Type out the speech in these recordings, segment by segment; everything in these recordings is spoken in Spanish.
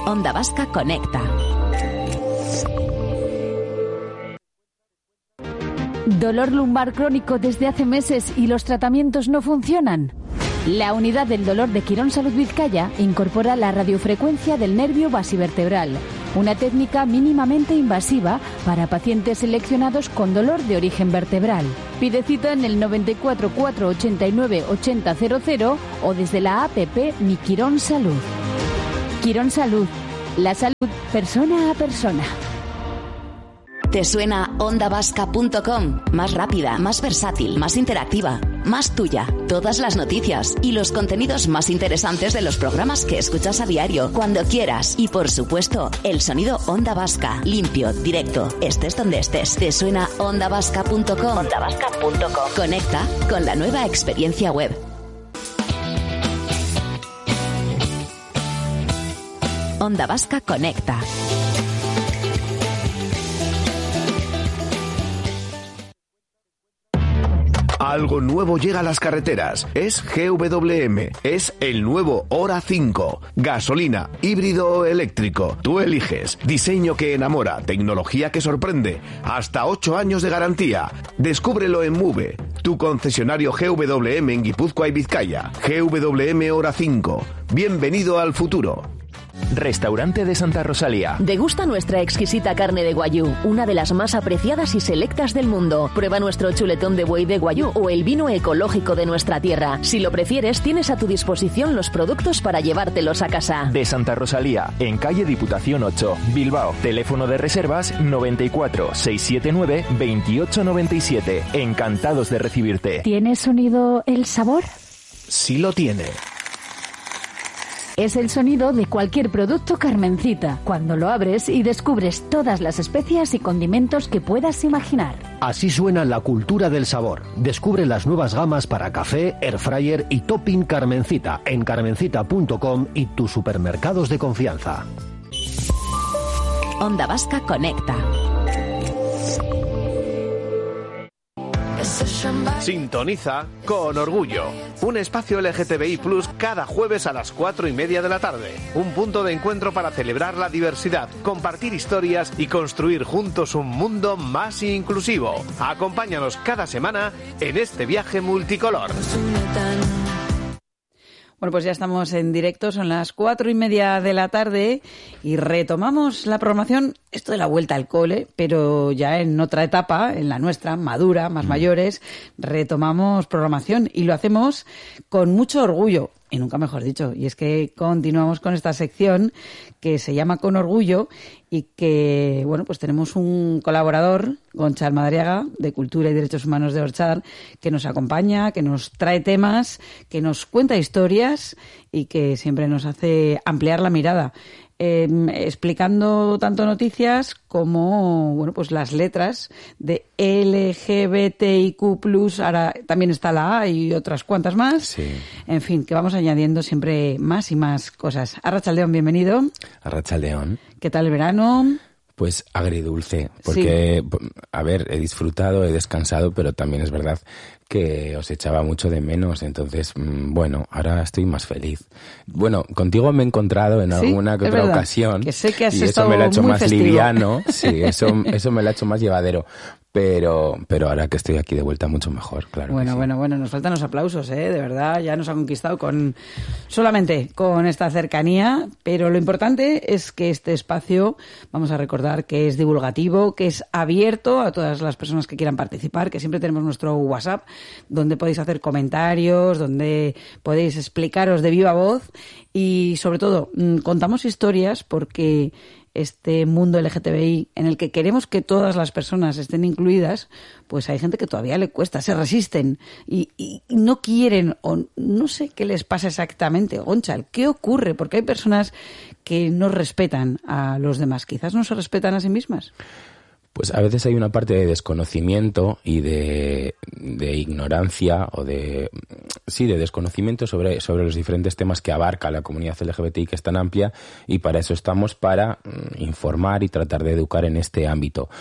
Onda Vasca Conecta. ¿Dolor lumbar crónico desde hace meses y los tratamientos no funcionan? La unidad del dolor de Quirón Salud Vizcaya incorpora la radiofrecuencia del nervio basivertebral, una técnica mínimamente invasiva para pacientes seleccionados con dolor de origen vertebral. Pide cita en el 94 489 8000 o desde la APP Mi Quirón Salud. Quirón Salud, la salud persona a persona. ¿Te suena ondavasca.com? Más rápida, más versátil, más interactiva, más tuya. Todas las noticias y los contenidos más interesantes de los programas que escuchas a diario, cuando quieras. Y por supuesto, el sonido Onda Vasca, limpio, directo, estés donde estés. ¿Te suena ondavasca.com? Ondavasca.com. Conecta con la nueva experiencia web. Onda Vasca Conecta. Algo nuevo llega a las carreteras. Es GWM. Es el nuevo Hora 5. Gasolina, híbrido o eléctrico. Tú eliges. Diseño que enamora. Tecnología que sorprende. Hasta 8 años de garantía. Descúbrelo en Move. Tu concesionario GWM en Guipúzcoa y Vizcaya. GWM Hora 5. Bienvenido al futuro. Restaurante de Santa Rosalía. Degusta nuestra exquisita carne de guayú, una de las más apreciadas y selectas del mundo. Prueba nuestro chuletón de buey de guayú o el vino ecológico de nuestra tierra. Si lo prefieres, tienes a tu disposición los productos para llevártelos a casa. De Santa Rosalía, en calle Diputación 8, Bilbao. Teléfono de reservas 94 679 2897. Encantados de recibirte. ¿Tienes unido el sabor? Sí lo tiene. Es el sonido de cualquier producto Carmencita, cuando lo abres y descubres todas las especias y condimentos que puedas imaginar. Así suena la cultura del sabor. Descubre las nuevas gamas para café, airfryer y topping Carmencita en carmencita.com y tus supermercados de confianza. Onda Vasca Conecta. Sintoniza Con Orgullo, un espacio LGTBI+ cada jueves a las 4:30 de la tarde. Un punto de encuentro para celebrar la diversidad, compartir historias y construir juntos un mundo más inclusivo. Acompáñanos cada semana en este viaje multicolor. Bueno, pues ya estamos en directo, son las 4:30 de la tarde y retomamos la programación, esto de la vuelta al cole, pero ya en otra etapa, en la nuestra, madura, más mayores, retomamos programación y lo hacemos con mucho orgullo. Y nunca mejor dicho, y es que continuamos con esta sección que se llama Con Orgullo y que, bueno, pues tenemos un colaborador, Gonchal Madariaga, de Cultura y Derechos Humanos de Orchard, que nos acompaña, que nos trae temas, que nos cuenta historias y que siempre nos hace ampliar la mirada. Explicando tanto noticias como, bueno, pues las letras de LGBTIQ+, ahora también está la A y otras cuantas más. Sí. En fin, que vamos añadiendo siempre más y más cosas. Arratsaldeon, bienvenido. Arratsaldeon. ¿Qué tal el verano? Pues agridulce, porque, sí. A ver, he disfrutado, he descansado, pero también es verdad que os echaba mucho de menos, entonces, bueno, ahora estoy más feliz. Bueno, contigo me he encontrado en alguna que otra ocasión, que sé que has y estado eso me lo ha hecho muy más festivo. liviano, sí, eso me lo ha hecho más llevadero. Pero ahora que estoy aquí de vuelta mucho mejor, claro. Bueno, sí. bueno, nos faltan los aplausos, de verdad, ya nos ha conquistado solamente con esta cercanía, pero lo importante es que este espacio, vamos a recordar que es divulgativo, que es abierto a todas las personas que quieran participar, que siempre tenemos nuestro WhatsApp, donde podéis hacer comentarios, donde podéis explicaros de viva voz y sobre todo contamos historias porque este mundo LGTBI en el que queremos que todas las personas estén incluidas, pues hay gente que todavía le cuesta, se resisten y no quieren o no sé qué les pasa exactamente. Gonchal, ¿qué ocurre? Porque hay personas que no respetan a los demás, quizás no se respetan a sí mismas. Pues a veces hay una parte de desconocimiento y de ignorancia o de desconocimiento sobre los diferentes temas que abarca la comunidad LGBTI, que es tan amplia, y para eso estamos, para informar y tratar de educar en este ámbito.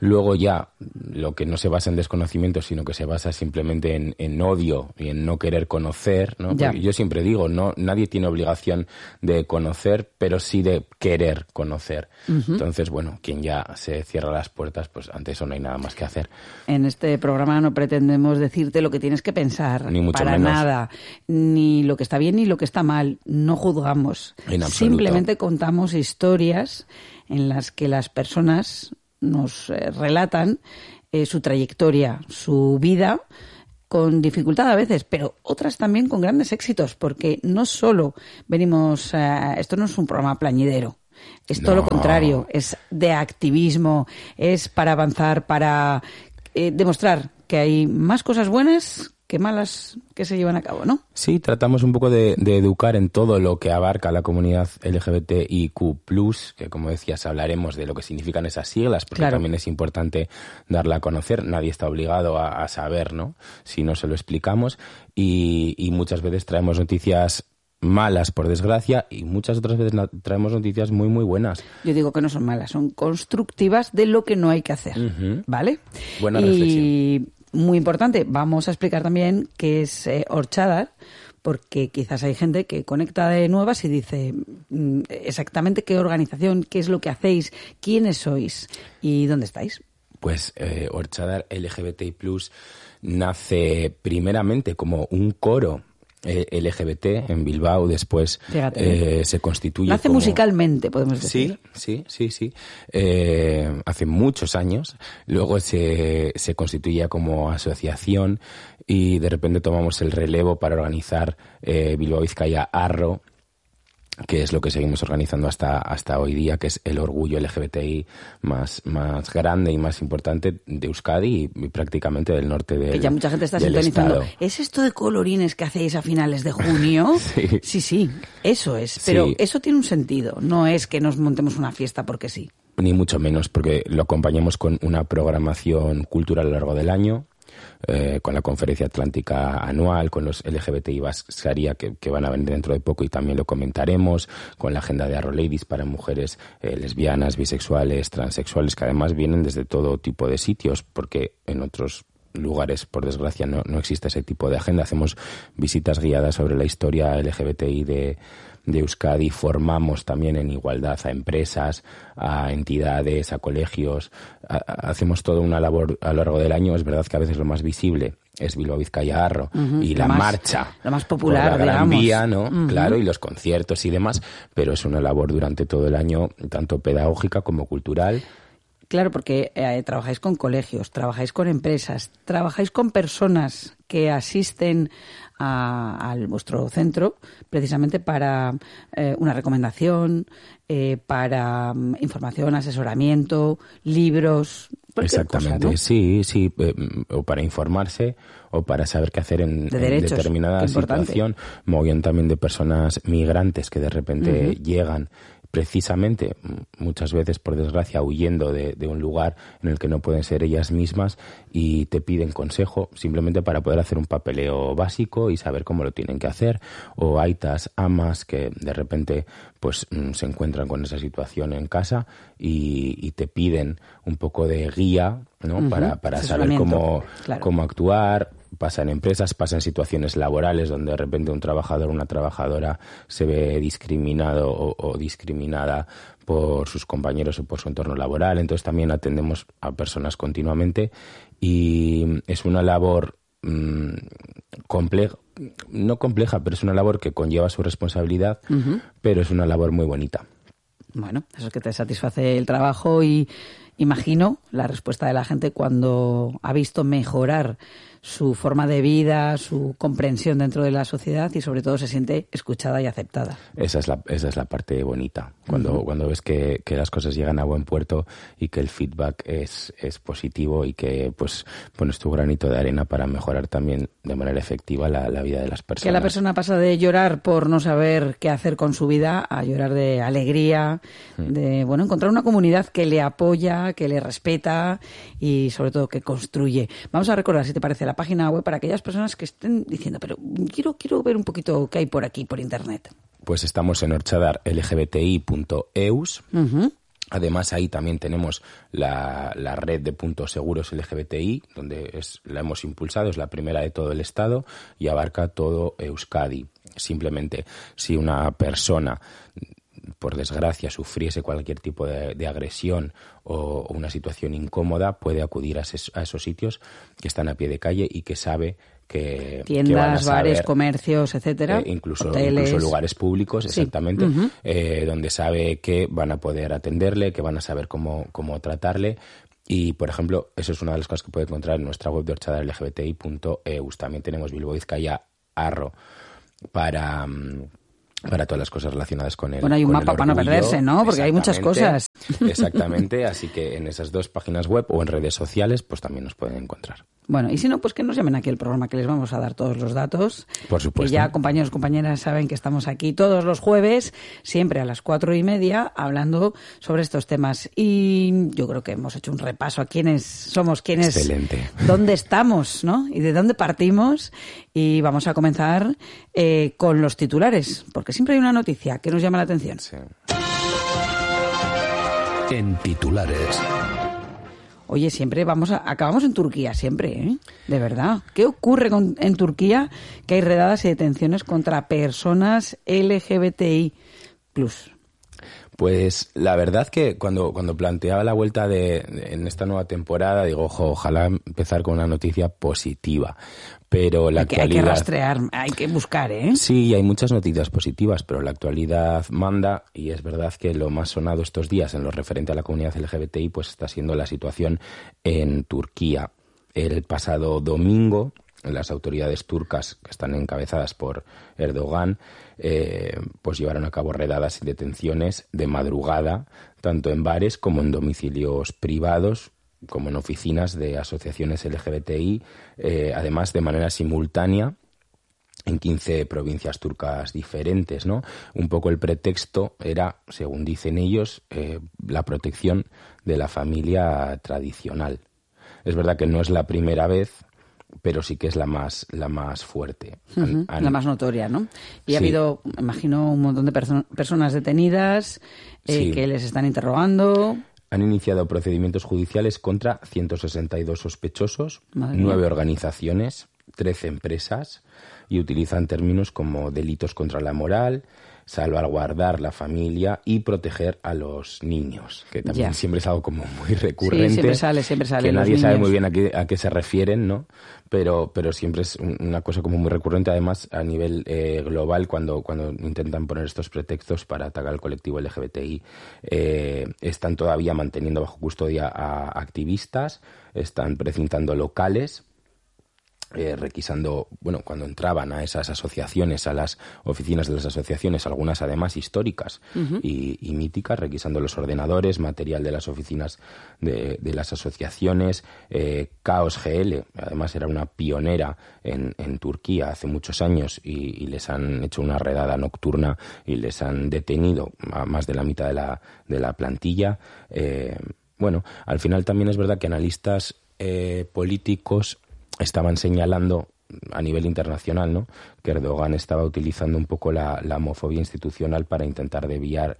Luego ya, lo que no se basa en desconocimiento, sino que se basa simplemente en odio y en no querer conocer, ¿no? Porque yo siempre digo, nadie tiene obligación de conocer, pero sí de querer conocer. Entonces, bueno, quien ya se cierra las puertas, pues ante eso no hay nada más que hacer. En este programa no pretendemos decirte lo que tienes que pensar, ni mucho para menos. Nada, ni lo que está bien ni lo que está mal, no juzgamos. En absoluto. Simplemente contamos historias en las que las personas nos relatan su trayectoria, su vida, con dificultad a veces, pero otras también con grandes éxitos, porque no solo venimos esto no es un programa plañidero, es todo lo contrario, es de activismo, es para avanzar, para demostrar que hay más cosas buenas que malas que se llevan a cabo, ¿no? Sí, tratamos un poco de educar en todo lo que abarca la comunidad LGBTIQ+, que como decías hablaremos de lo que significan esas siglas, porque también es importante darla a conocer. Nadie está obligado a saber, ¿no? Si no se lo explicamos. Y muchas veces traemos noticias malas, por desgracia, y muchas otras veces traemos noticias muy, muy buenas. Yo digo que no son malas, son constructivas de lo que no hay que hacer, ¿vale? Buena reflexión. Muy importante, vamos a explicar también qué es Orchadar, porque quizás hay gente que conecta de nuevas y dice exactamente qué organización, qué es lo que hacéis, quiénes sois y dónde estáis. Pues Orchadar LGBTI+, nace primeramente como un coro LGBT en Bilbao, después se constituye nace como... musicalmente, podemos decir. Sí. Hace muchos años. Luego se constituye como asociación y de repente tomamos el relevo para organizar Bilbao Vizcaya Arro, que es lo que seguimos organizando hasta hoy día, que es el orgullo LGBTI más grande y más importante de Euskadi y prácticamente del norte del Estado. Que ya mucha gente está sintonizando. ¿Es esto de colorines que hacéis a finales de junio? Sí, eso es. Pero eso tiene un sentido. No es que nos montemos una fiesta porque sí. Ni mucho menos, porque lo acompañamos con una programación cultural a lo largo del año, con la Conferencia Atlántica anual, con los LGBTI Bascaria que van a venir dentro de poco y también lo comentaremos, con la agenda de Arro Ladies para mujeres lesbianas, bisexuales, transexuales, que además vienen desde todo tipo de sitios, porque en otros lugares, por desgracia, no existe ese tipo de agenda. Hacemos visitas guiadas sobre la historia LGBTI de Euskadi, formamos también en igualdad a empresas, a entidades, a colegios, hacemos toda una labor a lo largo del año. Es verdad que a veces lo más visible es Bilbao Vizcaya Arro y la marcha, lo más popular, por la Gran digamos. Vía, ¿no? Claro, y los conciertos y demás, pero es una labor durante todo el año, tanto pedagógica como cultural. Claro, porque trabajáis con colegios, trabajáis con empresas, trabajáis con personas que asisten a vuestro centro precisamente para una recomendación, para información, asesoramiento, libros, exactamente, cosa, ¿no? Sí, o para informarse o para saber qué hacer en determinada situación. Mogollón también de personas migrantes que de repente llegan precisamente, muchas veces, por desgracia, huyendo de un lugar en el que no pueden ser ellas mismas y te piden consejo simplemente para poder hacer un papeleo básico y saber cómo lo tienen que hacer. O aitas, amas que de repente pues se encuentran con esa situación en casa y te piden un poco de guía, ¿no? Para saber cómo actuar. Pasa en empresas, pasa en situaciones laborales donde de repente un trabajador o una trabajadora se ve discriminado o discriminada por sus compañeros o por su entorno laboral. Entonces también atendemos a personas continuamente y es una labor compleja, no compleja, pero es una labor que conlleva su responsabilidad, pero es una labor muy bonita. Bueno, eso es que te satisface el trabajo y imagino la respuesta de la gente cuando ha visto mejorar su forma de vida, su comprensión dentro de la sociedad y sobre todo se siente escuchada y aceptada. Esa es la parte bonita, cuando ves que las cosas llegan a buen puerto y que el feedback es positivo y que pues pones tu granito de arena para mejorar también de manera efectiva la vida de las personas. Que la persona pasa de llorar por no saber qué hacer con su vida a llorar de alegría, de encontrar una comunidad que le apoya, que le respeta y sobre todo que construye. Vamos a recordar, si te parece, la página web para aquellas personas que estén diciendo, pero quiero ver un poquito qué hay por aquí, por internet. Pues estamos en orchadarlgbti.eus. Además, ahí también tenemos la red de puntos seguros LGBTI, donde la hemos impulsado, es la primera de todo el Estado y abarca todo Euskadi. Simplemente, si una persona, por desgracia, sufriese cualquier tipo de agresión o una situación incómoda, puede acudir a esos sitios que están a pie de calle y que sabe que tiendas, que van a saber, bares, comercios, etcétera, incluso hoteles, lugares públicos, exactamente, sí. Donde sabe que van a poder atenderle, que van a saber cómo tratarle. Y, por ejemplo, eso es una de las cosas que puede encontrar en nuestra web de orchadalgbti.eus. También tenemos Bilbao Vizcaya Arro para todas las cosas relacionadas con el Bueno, hay un mapa para no perderse, ¿no? Porque hay muchas cosas. Exactamente, así que en esas dos páginas web o en redes sociales, pues también nos pueden encontrar. Bueno, y si no, pues que nos llamen aquí al programa, que les vamos a dar todos los datos. Por supuesto. Que ya compañeros, compañeras saben que estamos aquí todos los jueves, siempre a las 4:30, hablando sobre estos temas. Y yo creo que hemos hecho un repaso a quiénes somos, quiénes, excelente, dónde estamos, ¿no? Y de dónde partimos. Y vamos a comenzar con los titulares, porque siempre hay una noticia que nos llama la atención. Sí. En titulares. Oye, siempre acabamos en Turquía, siempre, ¿eh? De verdad. ¿Qué ocurre en Turquía? Que hay redadas y detenciones contra personas LGBTI+. Pues la verdad que cuando planteaba la vuelta en esta nueva temporada, digo, ojalá empezar con una noticia positiva. Pero la actualidad... Hay que rastrear, hay que buscar, ¿eh? Sí, hay muchas noticias positivas, pero la actualidad manda, y es verdad que lo más sonado estos días en lo referente a la comunidad LGBTI pues está siendo la situación en Turquía. El pasado domingo, las autoridades turcas, que están encabezadas por Erdogan, pues llevaron a cabo redadas y detenciones de madrugada, tanto en bares como en domicilios privados, como en oficinas de asociaciones LGBTI, además de manera simultánea en 15 provincias turcas diferentes, ¿no? Un poco el pretexto era, según dicen ellos, la protección de la familia tradicional. Es verdad que no es la primera vez, pero sí que es la más fuerte. La más notoria, ¿no? Y sí. Ha habido, imagino, un montón de personas detenidas sí. que les están interrogando. Han iniciado procedimientos judiciales contra 162 sospechosos, 9 organizaciones, 13 empresas, y utilizan términos como delitos contra la moral, salvaguardar la familia y proteger a los niños, que también siempre es algo como muy recurrente. Sí, siempre sale. Que nadie sabe muy bien a qué se refieren, ¿no? Pero siempre es una cosa como muy recurrente, además, a nivel global, cuando intentan poner estos pretextos para atacar al colectivo LGBTI. Están todavía manteniendo bajo custodia a activistas, están precintando locales, requisando, cuando entraban a esas asociaciones, a las oficinas de las asociaciones, algunas además históricas y míticas, requisando los ordenadores, material de las oficinas de las asociaciones. Caos GL, además era una pionera en Turquía hace muchos años y les han hecho una redada nocturna y les han detenido a más de la mitad de la plantilla. Al final también es verdad que analistas políticos estaban señalando a nivel internacional, ¿no?, que Erdogan estaba utilizando un poco la homofobia institucional para intentar desviar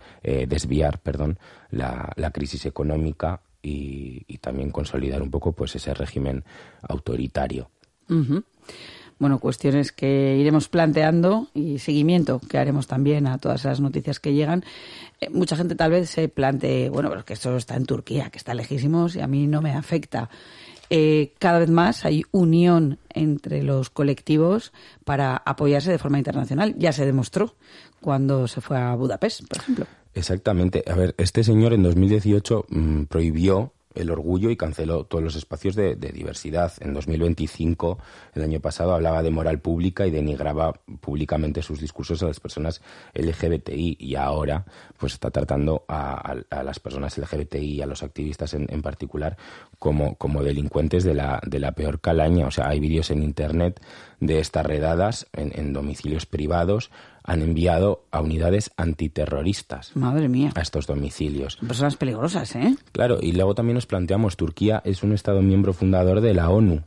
la crisis económica y también consolidar un poco pues ese régimen autoritario. Bueno, cuestiones que iremos planteando y seguimiento que haremos también a todas esas noticias que llegan. Mucha gente tal vez se plantee, pero es que esto está en Turquía, que está lejísimos y a mí no me afecta. Cada vez más hay unión entre los colectivos para apoyarse de forma internacional. Ya se demostró cuando se fue a Budapest, por ejemplo. Exactamente. A ver, este señor en 2018 prohibió el orgullo y canceló todos los espacios de diversidad. En 2025, el año pasado, hablaba de moral pública y denigraba públicamente sus discursos a las personas LGBTI, y ahora pues está tratando a las personas LGBTI y a los activistas en particular como delincuentes de la peor calaña. O sea, hay vídeos en internet de estas redadas en domicilios privados. Han enviado a unidades antiterroristas. Madre mía. A estos domicilios. Son personas peligrosas, ¿eh? Claro, y luego también nos planteamos, Turquía es un Estado miembro fundador de la ONU.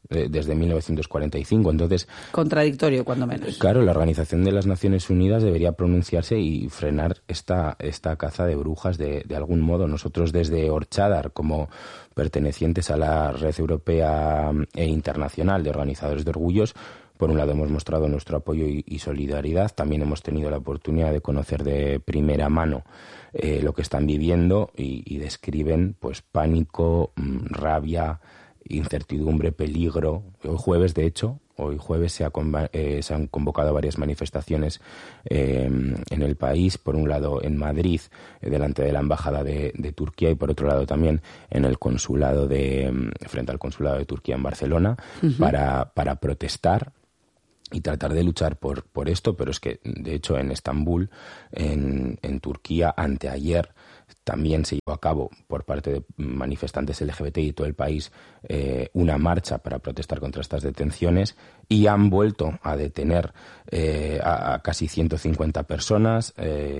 desde 1945. Entonces, contradictorio, cuando menos. Claro, la Organización de las Naciones Unidas debería pronunciarse y frenar esta caza de brujas de algún modo. Nosotros desde Orchadar, como pertenecientes a la Red Europea e Internacional de Organizadores de Orgullos, por un lado hemos mostrado nuestro apoyo y solidaridad. También hemos tenido la oportunidad de conocer de primera mano lo que están viviendo y describen pues pánico, rabia, incertidumbre, peligro. Hoy jueves se han convocado varias manifestaciones en el país, por un lado en Madrid, delante de la Embajada de Turquía, y por otro lado también en el consulado frente al consulado de Turquía en Barcelona, para protestar y tratar de luchar por esto. Pero es que, de hecho, en Estambul, en Turquía, anteayer, también se llevó a cabo por parte de manifestantes LGBTI y todo el país una marcha para protestar contra estas detenciones, y han vuelto a detener a casi 150 personas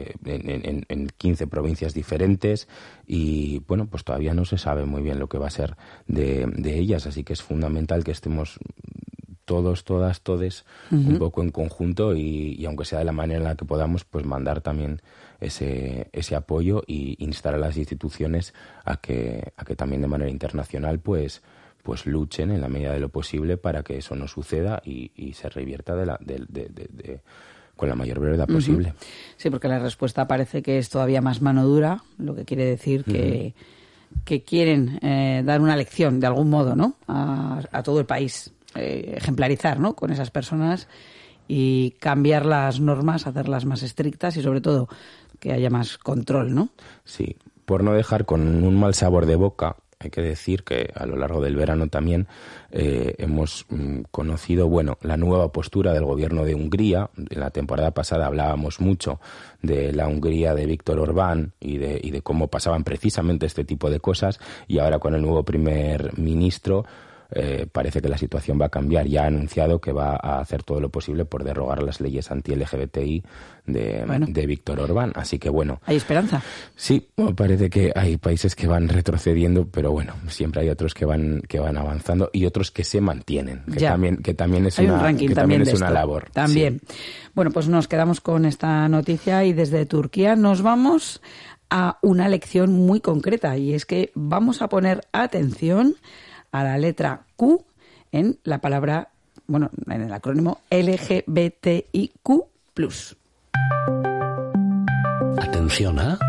en 15 provincias diferentes, y bueno, pues todavía no se sabe muy bien lo que va a ser de ellas, así que es fundamental que estemos todos, todas, todes, un poco en conjunto, y aunque sea de la manera en la que podamos, pues mandar también ese apoyo y instar a las instituciones a que también de manera internacional pues luchen en la medida de lo posible para que eso no suceda y se revierta con la mayor brevedad posible. Sí, porque la respuesta parece que es todavía más mano dura, lo que quiere decir que quieren dar una lección de algún modo, ¿no?, a todo el país. Ejemplarizar, ¿no?, con esas personas y cambiar las normas, hacerlas más estrictas y sobre todo que haya más control, ¿no? Sí, por no dejar con un mal sabor de boca, hay que decir que a lo largo del verano también hemos conocido, la nueva postura del gobierno de Hungría. En la temporada pasada hablábamos mucho de la Hungría de Víctor Orbán y de cómo pasaban precisamente este tipo de cosas, y ahora con el nuevo primer ministro parece que la situación va a cambiar. Ya ha anunciado que va a hacer todo lo posible por derogar las leyes anti-LGBTI de Víctor Orbán. Así que ¿hay esperanza? Sí, parece que hay países que van retrocediendo, pero siempre hay otros que van avanzando y otros que se mantienen, que también es una labor. También. Sí. Bueno, pues nos quedamos con esta noticia y desde Turquía nos vamos a una lección muy concreta, y es que vamos a poner atención a la letra Q en la palabra, en el acrónimo LGBTIQ+. Atención a...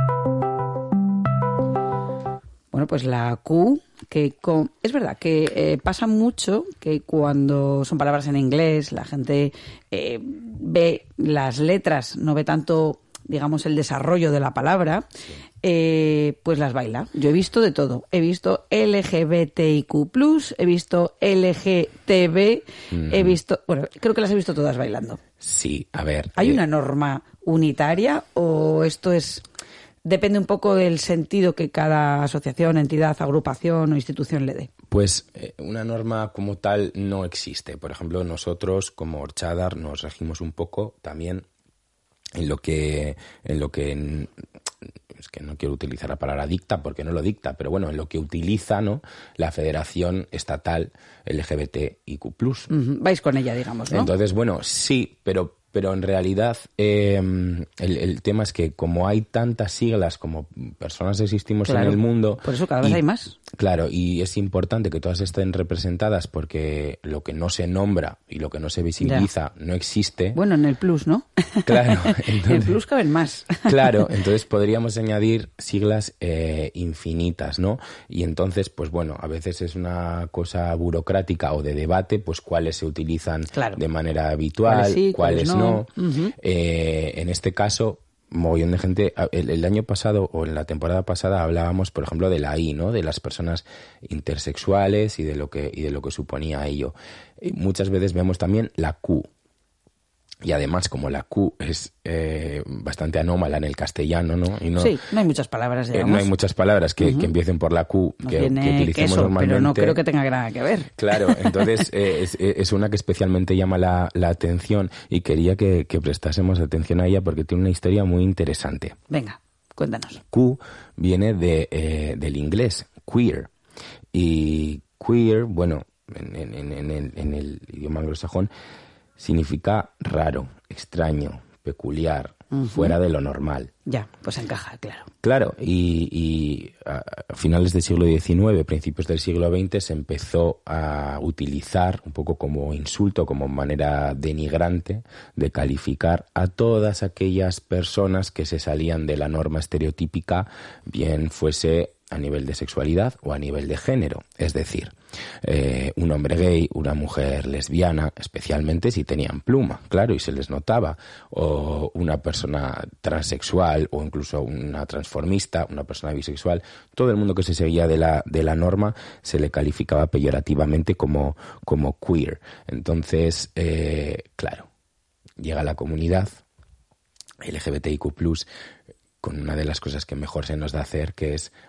Pues la Q, que es verdad que pasa mucho que cuando son palabras en inglés la gente ve las letras, no ve tanto, digamos, el desarrollo de la palabra, pues las baila. Yo he visto de todo. He visto LGBTIQ+, he visto LGTB, he visto... creo que las he visto todas bailando. Sí, a ver... ¿Hay una norma unitaria o esto depende un poco del sentido que cada asociación, entidad, agrupación o institución le dé? Pues una norma como tal no existe. Por ejemplo, nosotros como Orchadar nos regimos un poco también en lo que es que no quiero utilizar la palabra dicta porque no lo dicta, pero en lo que utiliza, ¿no?, la Federación Estatal LGBTIQ+. Vais con ella, digamos, ¿no? Entonces, sí, pero en realidad el tema es que como hay tantas siglas como personas existimos en el mundo... Por eso cada vez hay más. Claro, y es importante que todas estén representadas porque lo que no se nombra y lo que no se visibiliza no existe. En el plus, ¿no? Claro. Entonces, en el plus caben más. Claro, entonces podríamos añadir siglas infinitas, ¿no? Y entonces, a veces es una cosa burocrática o de debate, pues cuáles se utilizan de manera habitual, cuáles no. En este caso, mogollón de gente, el año pasado o en la temporada pasada hablábamos, por ejemplo, de la I, ¿no?, de las personas intersexuales y de lo que suponía ello. Y muchas veces vemos también la Q. Y además, como la Q es bastante anómala en el castellano, ¿no? Sí, no hay muchas palabras, digamos. No hay muchas palabras que empiecen por la Q que utilicemos queso, normalmente. Pero no creo que tenga nada que ver. Claro, entonces es una que especialmente llama la atención y quería que prestásemos atención a ella porque tiene una historia muy interesante. Venga, cuéntanos. Q viene del inglés, queer. Y queer, en el idioma anglosajón, significa raro, extraño, peculiar, fuera de lo normal. Ya, pues encaja, claro. Claro, y a finales del siglo XIX, principios del siglo XX, se empezó a utilizar un poco como insulto, como manera denigrante de calificar a todas aquellas personas que se salían de la norma estereotípica, bien fuese a nivel de sexualidad o a nivel de género. Es decir, un hombre gay, una mujer lesbiana, especialmente si tenían pluma, claro, y se les notaba, o una persona transexual o incluso una transformista, una persona bisexual, todo el mundo que se seguía de la norma se le calificaba peyorativamente como queer. Entonces, claro, llega la comunidad LGBTIQ+, con una de las cosas que mejor se nos da hacer, que es